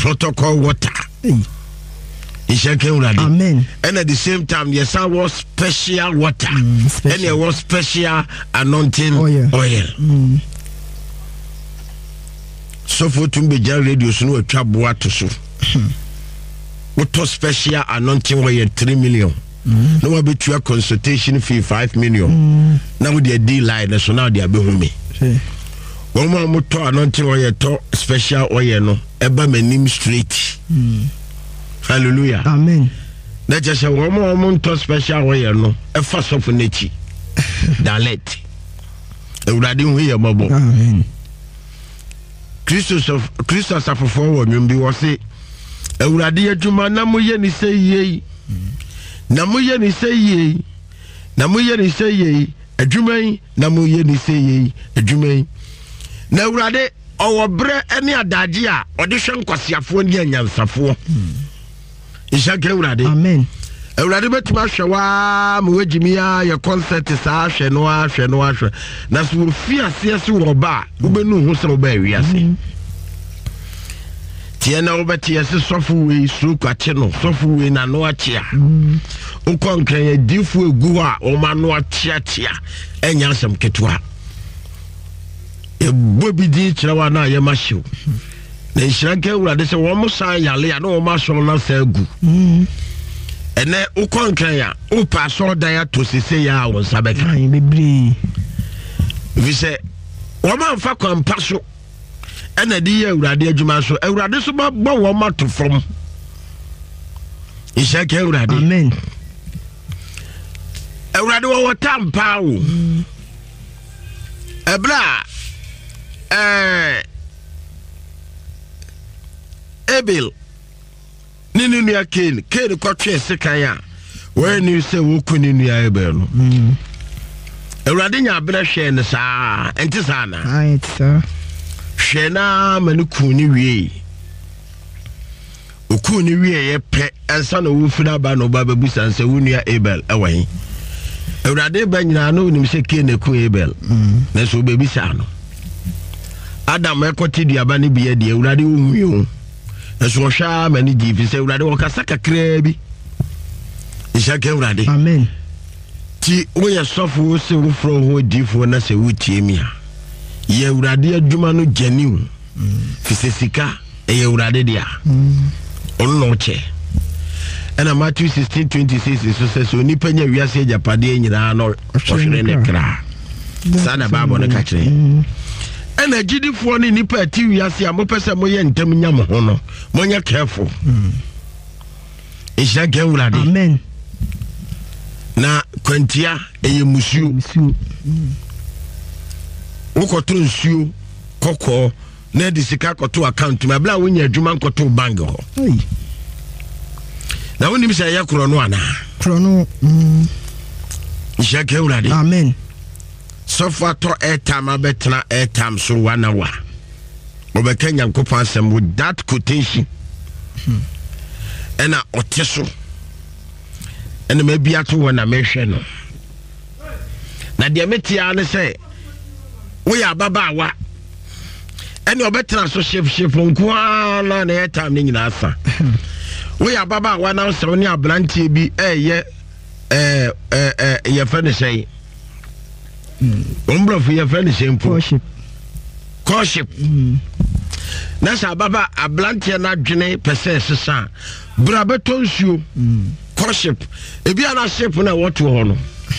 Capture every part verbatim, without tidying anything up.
protocol water. Amen. And at the same time, yes, I was special water. Mm, special. And there was special anointing oil. oil. Mm. So for Tumbeja radio, so no trouble to so. What was special anointing oil three million? Mm. No, I bet you a consultation fee five million. Mm. Now they deal line, so now they are behind me. One more motor anointing oil, to special oil, no, eba my name straight. Mm. Hallelujah. Amen. Na just say one more monto special way no. E fa so for nechi. Dalet. Ewurade hu ye mabo. Amen. Christos of Christos afofo wo nwum bi wo se Ewurade adwuma na moye ni se yei. Na moye ni se yei. Na moye ni se yei. Adwuma yi na moye ni se yei. Adwuma yi. Na Ewurade owo bre ene adaje a ode hwe nkwasiafo ni anyansafo. Amen. Ewurade betuma hwewa mo wagimia ye concert saa hwe no ahwe no ahwe na so fi ase wo ba ubenu hu se wo ba wiase tie na wo beti ase sofu we su kwache no sofu we na no ache a ukonkran ye difu egu a o ma no ache ache enya asem ketua e bobi di kirawa na ye mahyew na nshranke Ewurade se wo mo san yale ya na wo ma so na sa egu mm ene ukonkran ya upa so dan ya to sese ya wo sabeka ai bebre vi se wo ma mfa kwampa so ena di ya Ewurade adwuma so Ewurade so ba bo wo ma to from nshranke Ewurade. Amen. Ewurade wo tampa wo ebra eh Abel nini nua Cain Cain kwatwe sekan a we ni se wo kuni nua Abel no mm Ewurade nya abra hwe ne saa enti saa na ai tsa hwe na manu kuni wie okuni wie ye pe ensa na wo fina ba no ba babusa nse wo nua Abel ewan Ewurade ba nyina no nim se Cain e ku Abel mm na so babisa no Adam ekoti duaba ne biye de Ewurade wo huyo eso sha mani divi se Ewurade wo kasa kakra bi ishake Ewurade. Amen. Ti wo ye sofo se wo fro ho difo na se wutie mi a ye Ewurade adwuma no janiu fisesika e ye Ewurade dia onno che ena Matthew sixteen twenty-six so se so ni panya wiase ajapade nyina no ohwere ne kra sana babo ne ka kire ena gidifo ni nipa ati wiase a mo pese mo ye ntam nya mo ho no mo nya careful mm ishake Ewurade. Amen. Na kwantia eye musuo musuo ukoto nsuo kokko na di sika koto account ma bla wonya adwuma nkoto bank ho oi na woni misa ya kro no ana kro no mm ishake Ewurade. Amen. So far to airtime abetna airtime so one hour obeka nyankopon asem with that quotation hmm. Ena oteso ena mabia to wona mehwe no na de metia ne se wo ya baba wa ena obetna so chef chef nko na na airtime ni nyina asa wo ya baba wa na so ne abrantie bi eye eh eh eh ye fa ne sei Umbro for your friend is simple. Worship. Worship. Nasa baba a blantia na dwene pese sesa. Brabeto nsuo. Worship. Ebi ana ship na what to hono.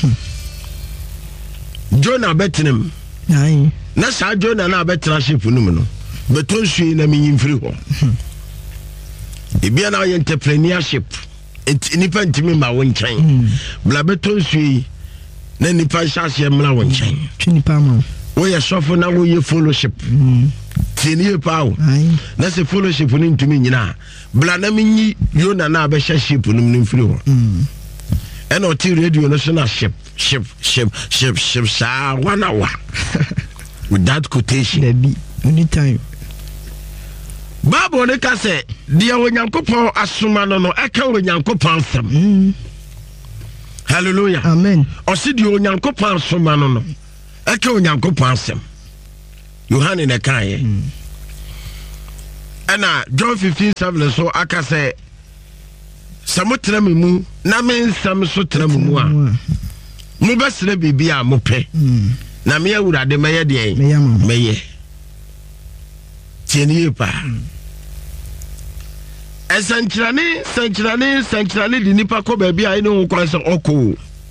Jonah betinem. Ai. Nasa Jonah na betra ship no no. Beto nsuo na me yimfiri ho. Ebi ana entrepreneurship. Nipa ntimi ma wo nkyɛn. Brabeto nsuo na nipa shase mla wo nkyɛn twinipa ma wo ye sofo na wo ye fellowship mm tinie pawo na se fellowship ni ntumi nyina bla na menyi Yona na be ship no mfiri ho mm ena oti radio no so na ship ship ship ship ship sa one hour with that quotation there be anytime Bible ne ka se dia onyankopon asoma no no eka onyankopon asem mm Hallelujah. Amen. Osidi onyankopon soma no no. Eke onyankopon asem. Yohane ne kan ye. ana John fifteen seven so aka say samotra mu na men sam so tra mu a mu besre bibia mo pe na me awurade meye de meye tieni pa esanchirani sanchirani sanchirani di nipa ko ba bia ene ho kwan se oko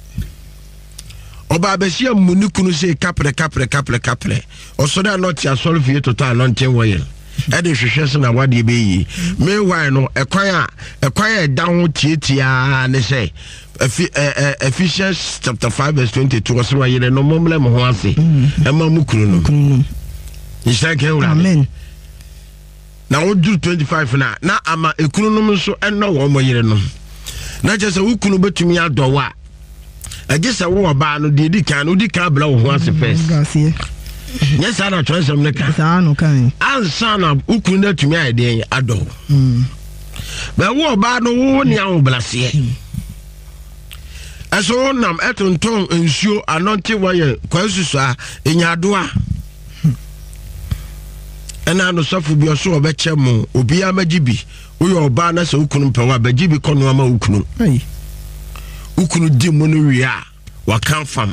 oba besia munikunu se kapre kapre kapre kapre osoda not ya solve total nonten woyel e de hwehwe se na wade be yi me why no ekwan a ekwan e da ho tietia ne se Ephesians chapter five verse twenty-two so wa yele no momle mo ho ase e ma mukunu no isake ura amen na odu twenty-five na na ama ekunu no so eno wo mo yele no na je se ukunu betumi adowa agisa wo ba no de di kan no di kan bla wo ho ase first yes ana transam ne ka sa no kan ansa na ukunu na tumi ayede ado mm ba wo ba no wo ni an blase aso nam etonton ensuo anonte waye kwasusu a enyadoa ena no safu bi oso obechemu obi amagibi uyo oba na se ukunu mpawa bagibi kono ama ukunu ai ukunu di mono wia wa kan fam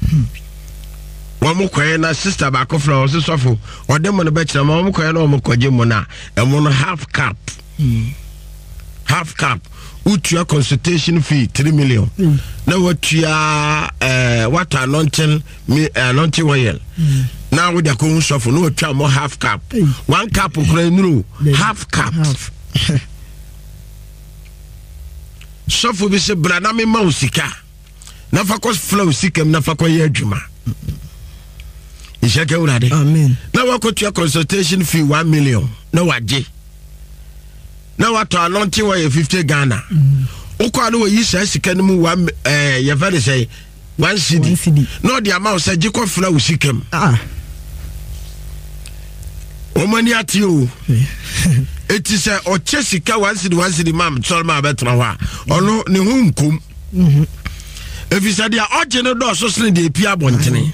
wa mo kwaye na sister ba kofra o se safu ode mo no bechira ma mo kwaye na o mo kwaje mo na e mo no half cup half cup utua consultation fee three million mm. na watua eh what anointing me anointing oil mm. now we dey go suffer no watua mo half cup hey. One cup kura nuru half cup half. Suffer bi se brana me ma usika na fakos flow sikem na fakos ye adwuma ishake urade amen na wakotua consultation fee one million na waje na what anointing oil fifty Ghana ukwa no yi sa sika no mu one eh ye very say one C D no the amount say jiko flow sikem ah o mani ati o eti say o che sika one C D one C D mam tol ma betra ho a ono ne hu nkum mhm efisa dia oje no do so sene de epia bontene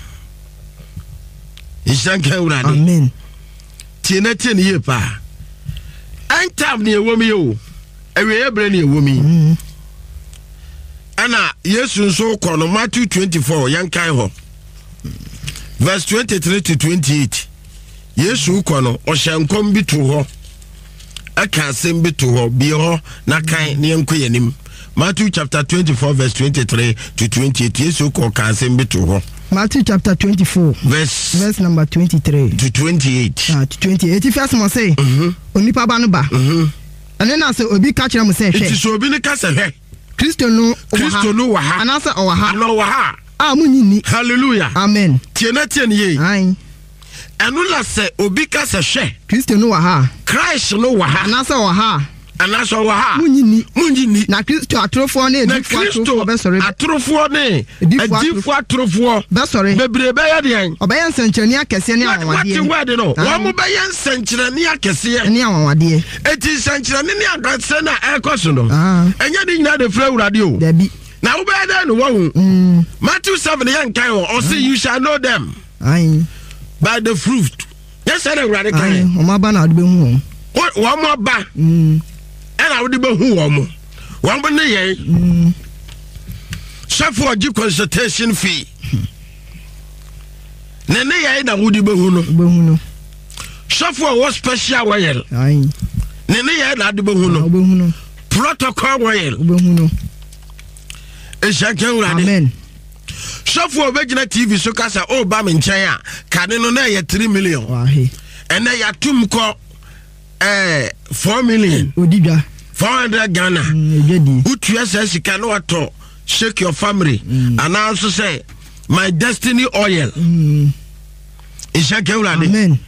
ishanka urade amen tiene tiene ye pa antam ne ewomi yo ewe ebre ne ewomi ana Yesu nso ko no Matthew twenty-four yankan ho verse twenty-three to twenty-eight Yesu ko no o hyankom bi to ho aka asem bi to ho bi ho na kan ne yanko yanim Matthew chapter twenty-four verse twenty-three to twenty-eight Yesu ko ka asem bi to ho Matthew chapter twenty-four verse verse number twenty-three to twenty-eight ah to twenty-eight if you must say mhm onipa ba no ba mhm and then as obi ka kire mo say hwe it so obi ne ka say hwe Kristo no Kristo no wa ha anasa o wa ha no wa ha ah munyini hallelujah amen tiena tiena ye ai anu la se obi ka say hwe Kristo no wa ha Christ no wa ha anasa wa ha anasa wa ha munyini munyini na Kristo atrofo na edifo atrofo be sori atrofo ne edifo atrofo be sori bebre be ya den obeyen sanchani akese ne awawade what word no wo mo beyen sanchani akese ne awawade eti sanchani ne akese na ekoso no enya de nyina de fra urade o dabi na wo be ya no wo Matthew seven yan kan o say you shall know them ai by the fruit yes say urade kan o ma ba na ade be hu o wo mo ba mm and would be who am one but ye suffer a consultation fee Nene ye na would be who suffer was special oil Nene ye na de behuno protocol oil amen suffer original T V so kasa o ba me nchen a kane no na ye three million and na ya tum ko eh four million odidwa four hundred Ghana utu asa sika no ato shake your family mm. and also say my destiny oil mm. ishake urade amen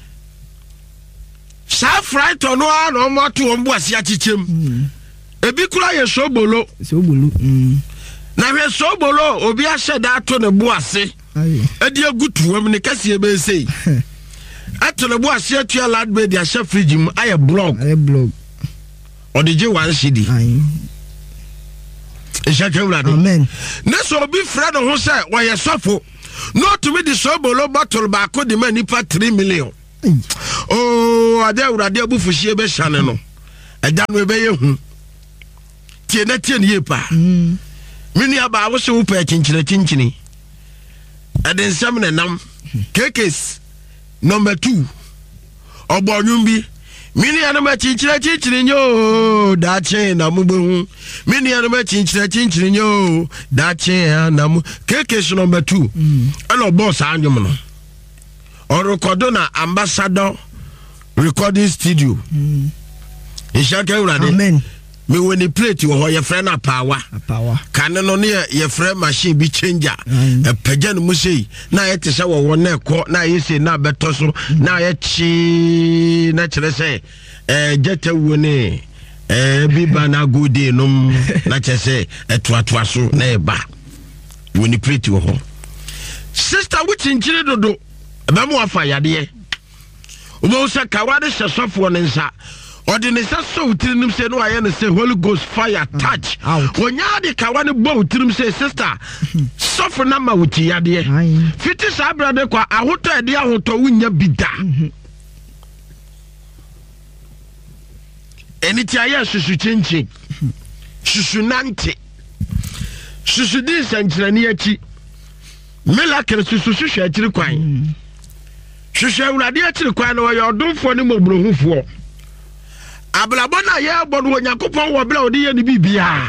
sa fright no a no mo to ombo ase achichem ebi kura ye sobolo sobolo mm. na we sobolo obi a sheda to ne bo ase edi agutuwam ne kase be sei atole bo ase atua lad be dia chef fridge mu aye blog aye blog odije one C D aye ishake urade amen na so obi friend ho say wo ye sofo no to me the sobolo bottle ba ko de manipa three million oh wo ade awurade abufuhie be hyane no ɛda no ebe ye hu tie na tie ne ye pa mini aba wo se wo pa kinkyina kinkyini ɛde nsɛm ne nam kekes number two obonwum bi mini anama kinkyina kinkyini nyo da che na mu behu mini anama kinkyina kinkyini nyo da che na mu kekes number two ana boss anwum no or record na ambassador recording studio mm. Ishaka urade amen me when the plate wo your friend apawa apawa kan no ne your friend machine bi changer e pagya no musei na ye te se wo wo na ekọ na ye se na beto so na ye chi na kire se eh jeta wo ne eh bi bana gode num na kire se etoatoa so na e ba when the plate wo ho sister which injire dodo ba mo afa yade Umo se kawade se sofo ne nsa odi ne sa so utirim se no aye ne se Holy Ghost fire touch onya de kawane bo utirim se sister sofo na ma wuti yade fiti sa brade kwa ahoto ede ahoto wunya bida eni ti aye susu chinchin susu nante susu din sanchirani achi miracle susu susu achiri kwan hwehwe awurade akiri kwan no yo domfo ne mobrohufo ablabo na ye bodo Onyankopon wo bla odi ye ne bibia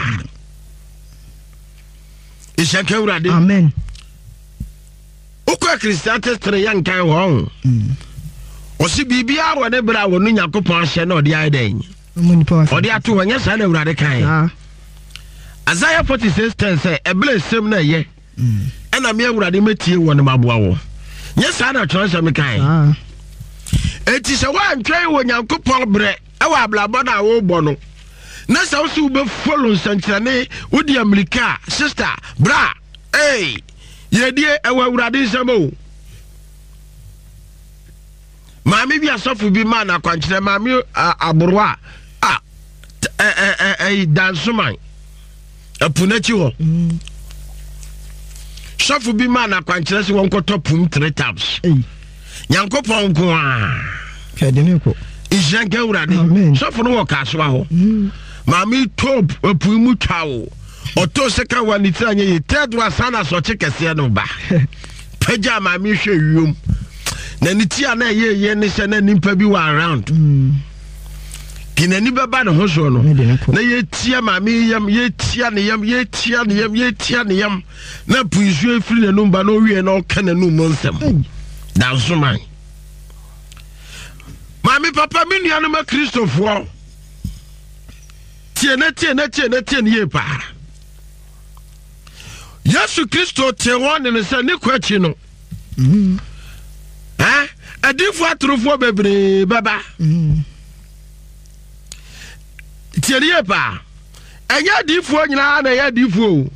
ishaka awurade amen okwa Christianity tre yankan wo osi bibia wo ne bra wo no Nyankopon hye na odi aiden odi ato wonya sa na awurade kan Isaiah forty-six ten say ebele sem na ye ena me awurade metie wo ne maboa wo yes ana transfer me kai ah eti se wan twai wo Nyankopon bre e wa ablabo na wo bo no na se wo su be follow sanchane wo di America sister bra eh ye die e wa awurade nsemo maami bi asofu bi ma na kwankyere maami aborwa ah eh eh eh dansuman apunachi ho Sofu bi ma na kwankyere se won koto pum three times. Nyankopon ko a. Kede ne ko. Ijanke urade. Sofu no woka so ho. Mami top pum mu twawo. Oto seka wani tranye ye third one sana so chekese no ba. Pagya mami hwe wiom. Na ni ti ana ye ye ne se na nimpa bi wa around. Kinani baba ne ho so no na ye tia mami yam ye tia ne yam ye tia ne yam ye tia ne yam na puisu efiri ne numba no wie na oka na num nsem dan so man mami papa mi nua no ma Christopher tie na tie na tie na tie ne ye pa Yesu Kristo tie won ne se ne kwachi no mhm eh adifu atrofo bebre baba mhm Tieriye pa enya difo nyina na ya difo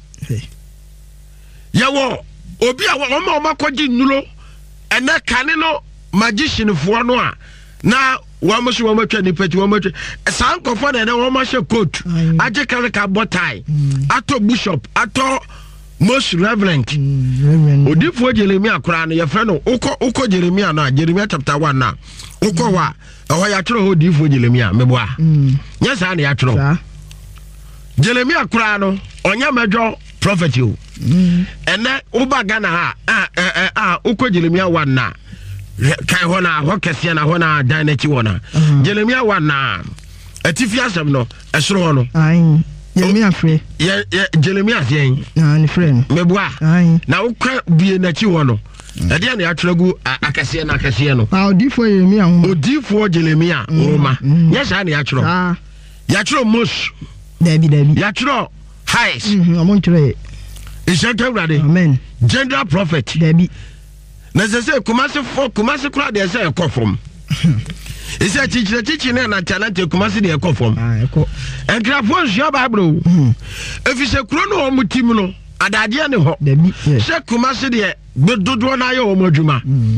yawo obi a wo ma makoji nulo ena kane no magician fo no a na wo ma so wo ma twa ni pati wo ma twa san kofo na na wo ma hye coat aje kare ka botai ato bishop ato most reverend odifo Jeremia kura no ye fe no uko uko Jeremia na Jeremia chapter one na uko wa oh ya tro ho difo Jeremia meboa nya sa na ya tro Jeremia kura no onya mejo prophet o ene uba Ghana ha ah eh ah uko Jeremia one na kai ho na ho kese na ho na dan na chi ho na Jeremia one na atifi asem no esoro ho no ai Jeremia free ye Jeremia yen na ni friend meboa na ukwa bie na chi ho no ade na atragu akase na akase no ah odifo Jeremia ho odifo Jeremia roma nya sa na atro ah ya tro mos dabi dabi ya tro highs mhm amon tro ishaka urade amen general prophet dabi na se se kumase fo kumase kura de se ekofom ise chichire chichine na talent kumase de ekofom ah eko enkrafo nsia bible efise kuro no omutim no adade ne ho dabi se kumase de bedodo na ye omodwuma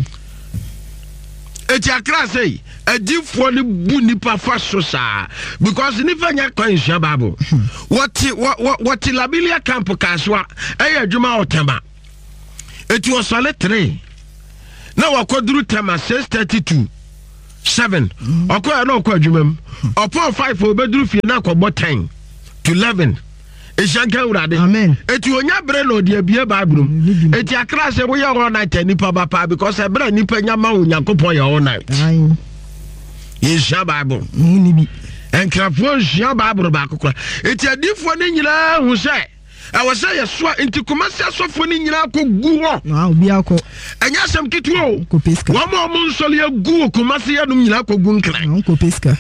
eti akra sei adifo ne bu nipa fa so saa because nipa nya kwanhia bible what what labilia camp kaswa eye adwuma otema eti osole three na wakoduru tema six thirty-two seven okoya no okwa adwumam upon five obeduru fie na akọbọ ten to eleven Eshanka urade. Amen. Eti onya bre no de abie Bible. Eti akra se wo ye all night nipa ba pa because e bre nipa nyama onyankopon ye all night. Aye. Ye sha Bible. Muni bi. Enkrafo sha Bible ba kokora. Eti adifo ne nyina hu se I was say yes, into commercial software in Yako Guo. Now be alco. And yes, I'm Kituo. Uncle Pisca. One more monsolia Guo, Commercia, Yako Gunkra. Uncle Pisca.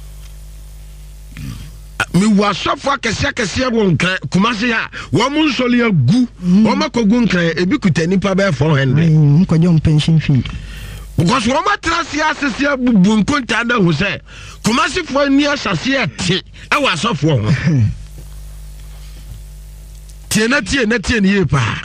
Me was software Cassiacasia won't Commercia, one monsolia Gu, Omako Gunkra, a bicuteni pabe for Henry. Uncle John pension fee. Because one more Tracia Cessia Bunkuntada who said, Commercia for near Sassia, I was software. Tiena tiena tiena ye pa.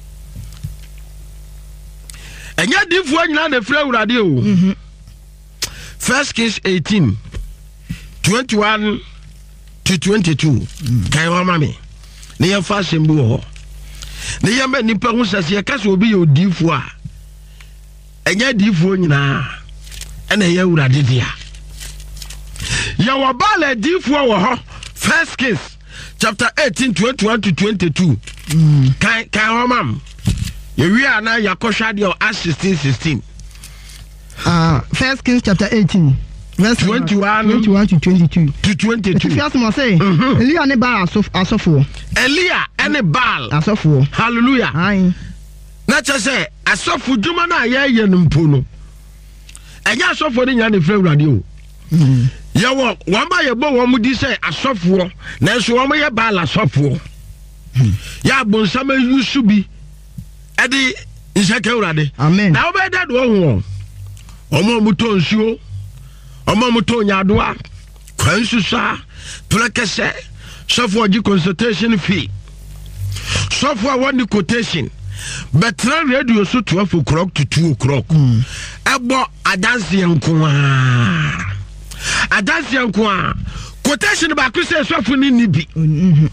Enya difu anyina na fra urade o. Mhm. First Kings eighteen twenty-one to twenty-two. Kai wa mame. Ne ya fa sembu ho. Ne ya ma nipa hu sase ya kase obi ye odifu a. Enya difu anyina. Ena ya urade dia. Ya wa bale difu wo ho. First Kings chapter eighteen twenty-one to twenty-two. Mm. Kai kai homam. We are now Yakosha de Acts sixteen sixteen. Uh First Kings chapter eighteen verse twenty-one twenty-one to twenty-two. To twenty-two. If you ask me say, Elia ne Baal asofo. Elia ene Baal asofo. Hallelujah. Aye. Na che say asofo djuma na ye ye numpo no. Enya asofo ni nya ne fra urade o. Mhm. Yawo wamba ye bo wo mudi say asofo na so wo ye Baal asofo. Ya bonsama yusu bi edi inseke urade. Amen. Na obeda do ho. Omo muto nsuo. Omo muto nyadoa. Kwansusa, plekese, sofo gi consultation fee. Sofo one quotation. Betra radio so twelve o'clock to two o'clock. Mm. Ebo adanse enko a. Adanse enko a. Quotation ba ku say sofo ni ni bi. Mhm.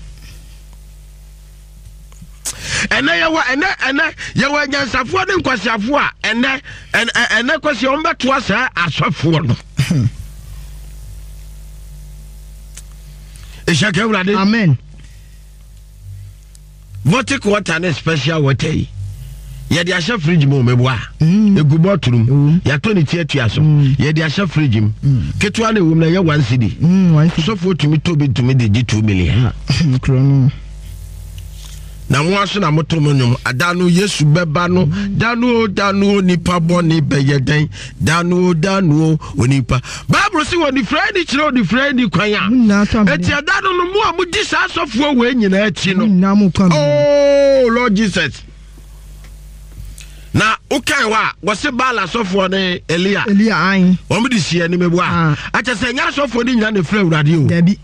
Ene yawa ene ene yawa nyansafo ne nkwasiafo a ene ene kwasi on beto asa asofo no. Eshake urade. Amen. Vote water na special water yi. Ye de asha fridge mo mebo a. Egu botrum. Ya to ni tietia so. Ye de asha fridge m. Ketwa na ewum na ye one cedi. Mm one cedi. So for to me to be to me de two million. Krono. Na mo aso na moto mo nyum adanu Yesu beba no danu danu nipa boni beye den danu danu onipa Bible si woni friend chire oni friend kwan a eti adanu no mo amudi sa asofo we nyina achi no oh Lord Jesus na ukai wa wose Baal asofo ne Elia Elia ayin o mo di sie ni mebu a acha se nya asofo ni nyina ne fra urade o dabi.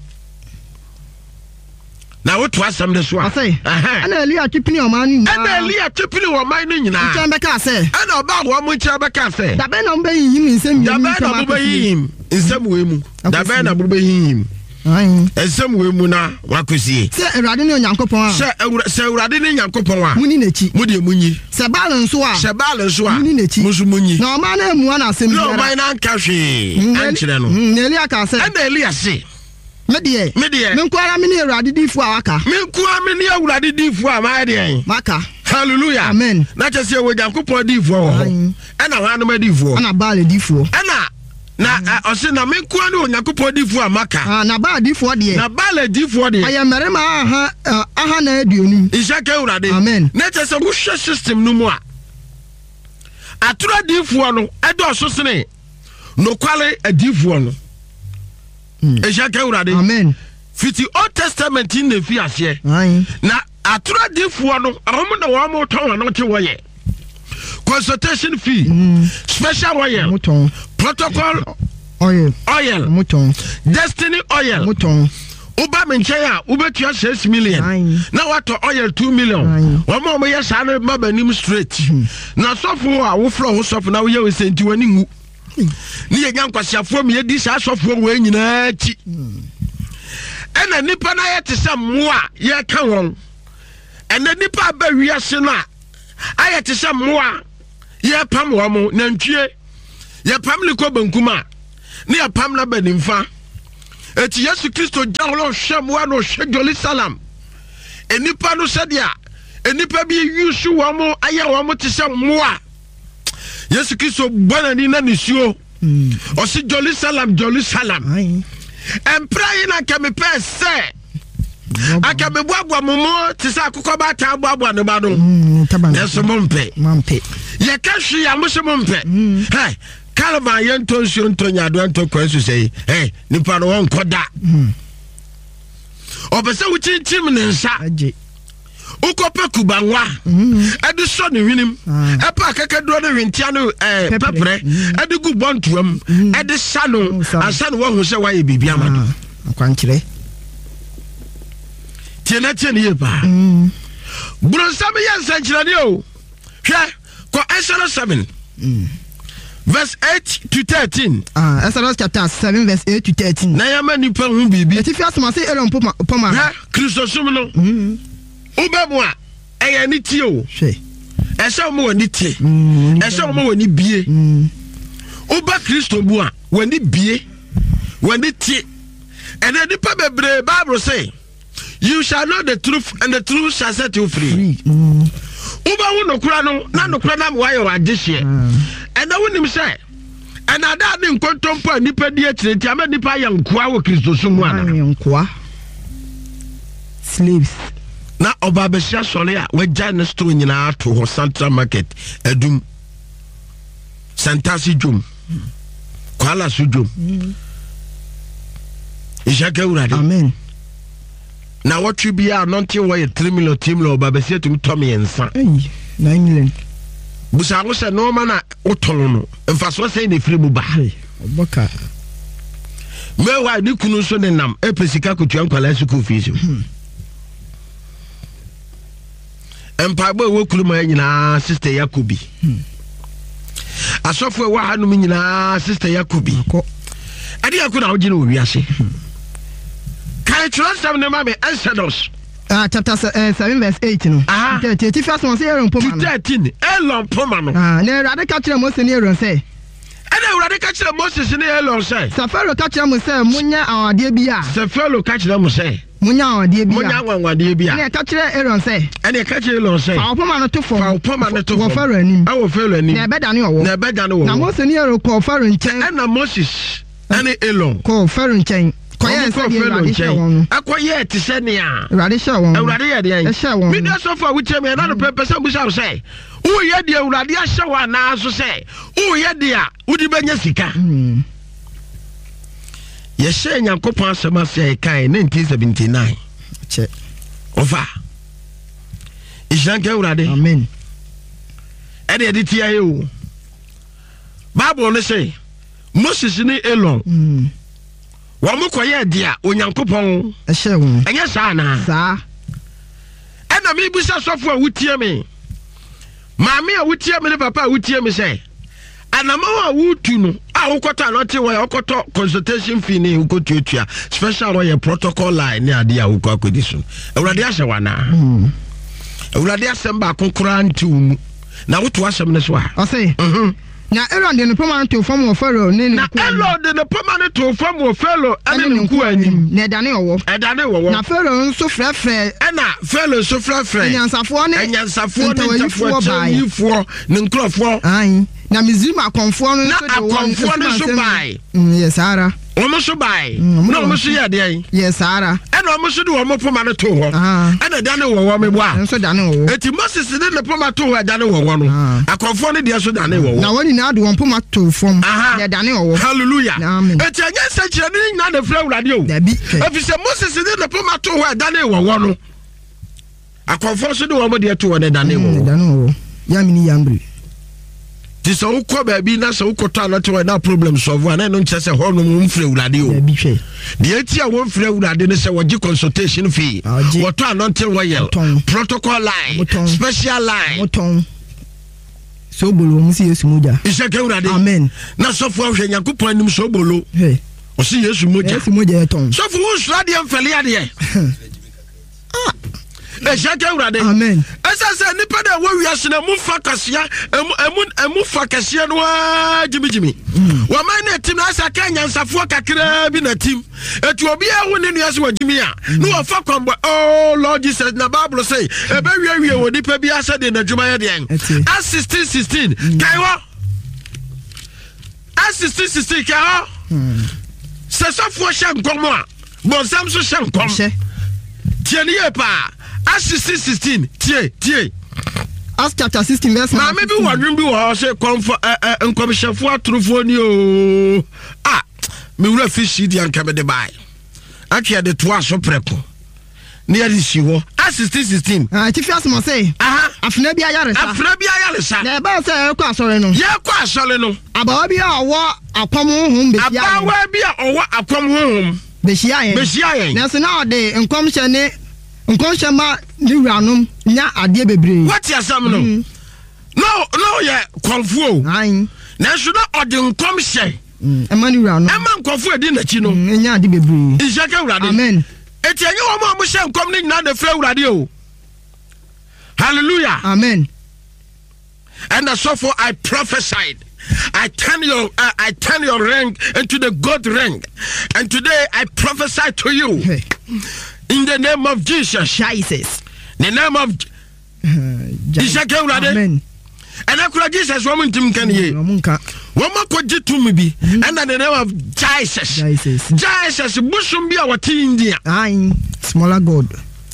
Na what was some this one? I say, and Elia chipping your man, and Elia chipping your mind in your Chambeka say, and about one which Chambeka say, the Ben obey him in some obey him in some way, the Ben obey him. And some way, Muna, Wakusi. Say, Radin Yankopon, say, Radin Yankopon, Muninichi, Mudi Muni, Sabalan Swa, Sabalan Swa, Muninichi, Musumuni, no man, one as him, no, mine and Kashi, and Elia Cassa, and Elia say. Medie medie menkwara me ne urade difu awaka menkwara me ne urade difu amade maka hallelujah amen na chese we Yankopon difu ho ena hanu ma difu ana Baal difu ena na ose na menkwara ne Yankopon difu amaka ah na Baal difu de na Baal difu de aye merema aha aha na aduonu ishake urade amen na chese wo hwe system no mu a atura difu no edo so sene no kwale adifu no Eshake urade. Amen. Fiti Old Testament in the fiase. Aye. Na atura difu no ahomu na wa mo ton no che woye. Consultation fee. Mm. Special oil. Muton. Protocol oil. Oil. Muton. Destiny oil. Muton. Uba menchaya ubetua six million. Aye. Na wato oil two million. Wa mo mo yes anu maba nim straight. Mm. Na sofo a wo flow wo sofo na wo ye we senti wani ngu. Ni ye nyankwasiafo me di sa asofo we nyina chi ena nipa na ye te se moa ye ka won ena nipa ba wiase no a aye te se moa ye pam wo mo nantwie ye pam liko bankuma ne apam na benimfa eti Yesu Kristo jawlo hwemwa no hwe Jerusalem enipa no sedia enipa bi yusu wo mo aye wo mo te se moa Yesu Kristo bwana ni na nisuo o si Jerusalem Jerusalem emprai na kemepe se aka me boabua momo te se akukọ ba ta boabua ne ba no yeso mompe mompe ye ka hwe ya mo se mompe hey kalma yento nsuo ntonya do nto kwansu sei hey nipa no won koda obese wo chinchim ne nsa ukope kubanwa edi so ne hwinim epa kakaduro ne hwentia no eh pepre edi gu bontuam edi sano asano wo hu se waye bibia mado akwankyere tiena tiena ye ba bronsam ye sankyerane o hwe ko Exodus seven verse eight to thirteen. Ah, Exodus chapter seven verse eight to thirteen. Na yama nipa hu bibi. Eti fi asoma se Aaron poma poma. Ha, Kristo sum no. Mhm. Ubemu a eye ni tie o. Hwe. Ese mo wani tie. Ese mo wani bie. Mhm. Uba Kristo bu a wani bie. Wani tie. And then nipa bebre Bible say, you shall know the truth and the truth shall set you free. Free. Mhm. Uba wu no kura no, na no kura na mo ayo agihye. And I wouldn't say, and I didn't contemplate nipa di etire ti ama nipa ya nkoa wo Kristo so mu ana nkoa slaves na oba be hia sole a we jane store nyina ato ho Central Market adum Santasi djum kwala su djum Ishaka urade amen na what you be are not you three million team lo oba be hia tum Tommy ensa nine million busa ngo se no ma na otolo no mfaso se ne firi mu ba oboka mewa ni kunu so ne nam epesika kotua nkwala school fees empa bo wo kulu ma nyina sister Yakobi asofo wa hanu nyina sister Yakobi ade yakuna ogine wo wiase kai trust am ne ma me Exodus Ah, chapter uh, seven verse eight no. Ah. thirty first one say Aaron poma. thirteen Elon poma no. Ah, na Awurade ka kire Moses ne Aaron say. Ena Awurade ka kire Moses ne Elon say. Safaro ka kire mo say munya awade bia. Safaro ka kire mo say. Munya awade bia. Munya awade bia. Ena ka kire Aaron say. Ena ka kire Elon say. Fa poma no to fo. Fa poma no to fo. Wo Faro anim. Ah wo Faro anim. Na beda ne owo. Na beda ne owo. Na Moses ne Aaron ko Faro nchen. Ena Moses ene Elon ko Faro nchen. Koye se di Awurade hye won. Akoye te se ne a. Awurade hye won. Awurade ye de yan. Hye won. Me dey so for which me na no pepese busa say. Wo ye de Awurade hye won na so say. Wo ye de a udi benya sika. Mm. Ye hye Nyankopon asema se kai nineteen seventy-nine. Che. Ofa. Ishanke Awurade. Amen. E de de tia ye o. Bible no say Moses ni Elon. Mm. Wamu koye dia Onyankopon ehye won enye saa na saa ena me busa sofo a wutie me maame a wutie me ne papa a wutie me say anama a wutu no a wokota no te wo yokoto consultation fee ne ukotuatua special royal protocol line ne ade a wokọ akodi so Awurade ahye wana Awurade asem ba konkora nti umu na woto asem ne so a o say mhm na Aaron de no poma to fam wo Pharaoh ne ne na Aaron de no poma to fam wo Pharaoh ene ne nku anim na edane owo edane wo na Pharaoh nso frefre ena Pharaoh so frefre enyansafo ne enyansafo ne ntafo chayifo ne nkrofo ai na Misrim akonfo no so de akonfo ne so bai yes ara omo so bai na omo so ye de yes ara ena omo so de omo poma no to ho ena dane wo wo mebo a nso dane wo eti Moses de ne poma to ho dane wo wo no akonfo ne de so dane wo wo na woni na de won poma to fom de dane wo wo hallelujah eti anya se kire ni na de fra Awurade o efise Moses de ne poma to ho dane wo wo no akonfo so de wo mo de to ho dane wo wo dane wo ya mini yambri ti so ukọ baabi na so ukoto anate we na problem solve ana no nche se ho no mfre Awurade o bi hwe de ati a wo mfre Awurade ne se wogi consultation fee woto anante royal protocol line special line moton so bolo mu si Yesu moja Ishaka Awurade amen na so fo hwe Nyankopon anim so bolo he o si Yesu moja Yesu moja eton so fo wo sura de mfele ade e shaka urade amen esa se nipa da wo wiase na mu fa kasia emu emu fa kasia no a jimi jimi wa man na tim na asa ka nyansafo kakra bi na tim etu obi ahu ne nuase wa jimi a no wa fa kwambo oh Lord Jesus na Bible say e be wie wie wo nipa bi asa de na dwuma ye den a sixteen sixteen kaiwo a sixteen sixteen kaiwo se safo hye nkomo a bonsam so hye nkom tie ne pa a sixteen sixteen tie tie Acts chapter sixteen verse na maybe one bi wo say comfort nkomhyefo atrofo ni o ah me wura fishi di anka be de bai atwe de to aso prepo ne ya disi wo a sixteen sixteen ah ti fias mo say aha afna bi ayaresa afna bi ayaresa na ba say e kwa asore no ye kwa asore no abawa bi a wo akwam honhom be hia abawa bi a owo akwam honhom be hia yen be hia yen na so na ode nkomhye ne nkomhye ma ni wuranom nya ade bebre what you asam no no no ye konfuo ayin na so na ode nkomhye e ma ni wuranom e ma nkomfo edi na chi no nya ade bebre ishaka urade amen eti enye wo mo mo hye nkom ni nyina de fra urade o hallelujah amen and so for I prophesied I turn your uh, I turn your ring into the God ring, and today I prophesy to you hey. In the name of Jesus. Jesus. The name of Jesus. Amen. And I could Jesus woman Tim can ye. One more could you to me be under the name of Jesus. Jesus. Jesus. Bushum be our tea India. I smaller God.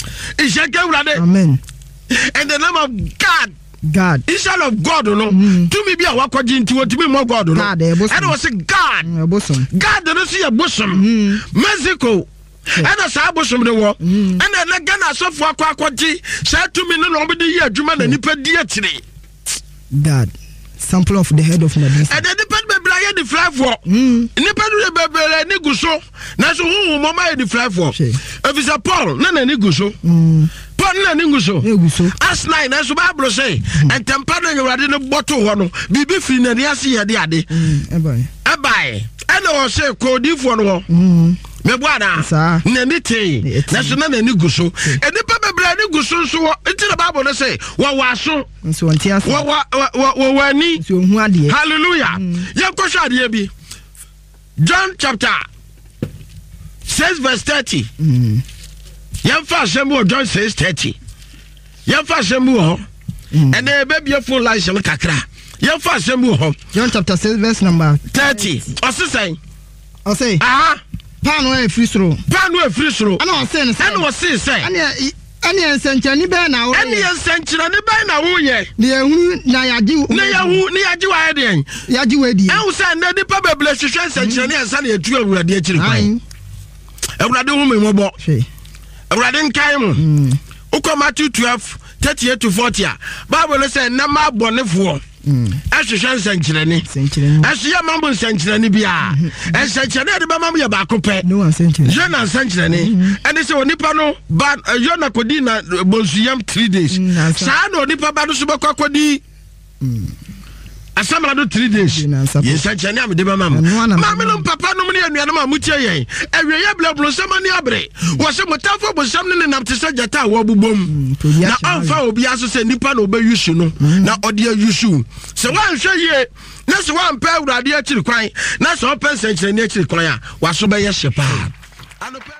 Amen. And the name of God. God. Instead of God, no. Mm. To me be a wakoji into what to me more God, no. God, and I was a God. Mm, God don't see a bosom. Mm. Mexico. And a sabosom the war. And then again, I saw for Quaquati said to me, no, nobody here, Juman and Nipper dear today. God. Sample of the head of Medusa. And the dependent Brian the fly for. Independent Niguso. Naso who Mama the fly for. If it's a Paul, none of Niguso. Paul Niguso. As nine, as Bible say, and Tampana, you are in a bottle one. Bibi Fin and Yassi at the Addy. A buy. And I was say, Cody for one. Mebwana nanite national niguso e de papa bra niguso so enti na Bible no say wa waso nso antia wa wa wa wani nso hu ade hallelujah ye kwhwa ade bi John chapter six verse thirty mm ye fa sembo John six thirty ye fa sembo ho and e be beautiful license kakra ye fa sembo ho John chapter six verse number thirty osisen osei aha Pano e frisro. Pano e frisro. Ano say no say. Ano say say. Ani ani ensenchani be na wo. Ani ensenchani be na wo ye. Ne ehunu na yaji. Na yahu ne yaji wa den. Yaji we di. Ehun say na di pa beble hwehwe ensenchani ansa na etu awurade akiri kwan. Awurade hu me mobo. Hwe. Awurade nkai mu. Uko Matthew twelve thirty-eight to forty. Bible say na ma bonefo. Mm. Ashwe nsankyerani. Nsankyerani. Ashiya mambo nsankyerani bia. Nsankyerani de ba mambo ya ba kopɛ. No nsankyerani. Jona nsankyerani. Ene se onipa no ba Jona kodi na bonsuyam three days. Saa no onipa ba no so bakwa kodi. Mm. Asamra do three days. Nsankyerani am de ba mambo. Mamma no papa no ne anuanom amutie yen. Awiye bla blonsama ne abre. Wo se motafo bonsam ne nam te se jata wo bubom. Na amfa obi aso se nipa no obeyusu no. Na ode ayusu. Se wan hwe ye na se wan pa awurade akiri kwan na se open senkyerani akiri kwan a waso be ye hye pa.